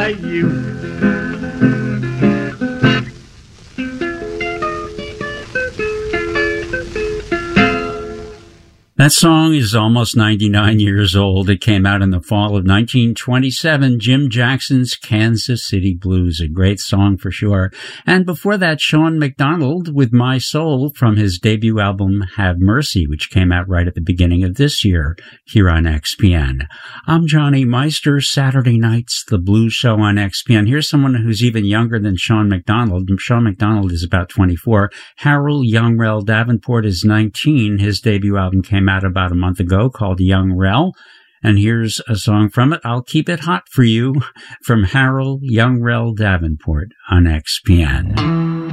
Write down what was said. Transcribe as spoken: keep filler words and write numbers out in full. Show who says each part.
Speaker 1: like you.
Speaker 2: That song is almost ninety-nine years old. It came out in the fall of nineteen twenty-seven, Jim Jackson's Kansas City Blues, a great song for sure. And before that, Sean McDonald with My Soul from his debut album Have Mercy, which came out right at the beginning of this year here on X P N. I'm Johnny Meister, Saturday nights, the Blues Show on X P N. Here's someone who's even younger than Sean McDonald. Sean McDonald is about twenty-four. Harold Young-Rel Davenport is nineteen. His debut album came out about a month ago called Young Rel, and here's a song from it, I'll Keep It Hot for You, from Harold Young-Rel Davenport on X P N.